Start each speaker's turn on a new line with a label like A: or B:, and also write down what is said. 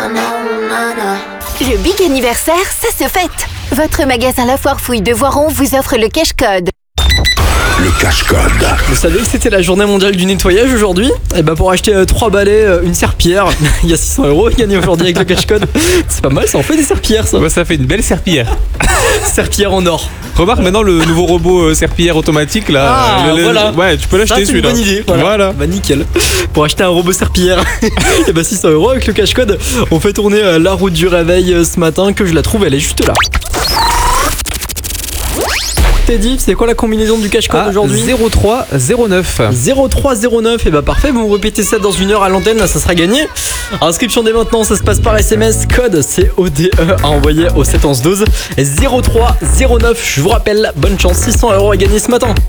A: Le big anniversaire, ça se fête. Votre magasin La Foire Fouille de Voiron vous offre le cash code.
B: Le cache-code.
C: Vous savez que c'était la journée mondiale du nettoyage aujourd'hui? Et bah pour acheter 3 balais, une serpillière, il y a 600 € gagnés aujourd'hui avec le cash code. C'est pas mal, ça en fait des serpillères ça.
D: Ouais, ça fait une belle serpillière.
C: Serpillière en or.
D: Remarque maintenant le nouveau robot serpillière automatique là.
C: Ah, voilà.
D: Ouais, tu peux
C: Ça,
D: l'acheter
C: c'est une
D: celui-là.
C: bonne idée.
D: Voilà.
C: Bah nickel. Pour acheter un robot serpillière. Et bah 600 € avec le cash code. On fait tourner la route du réveil ce matin, que je la trouve, elle est juste là. Teddy, c'est quoi la combinaison du cash code aujourd'hui?
D: 0309.
C: 0309, et bah parfait, vous répétez ça dans 1 heure à l'antenne, là ça sera gagné. Inscription dès maintenant, ça se passe par SMS, code CODE à envoyer au 71112. 0309, je vous rappelle, bonne chance, 600 € à gagner ce matin.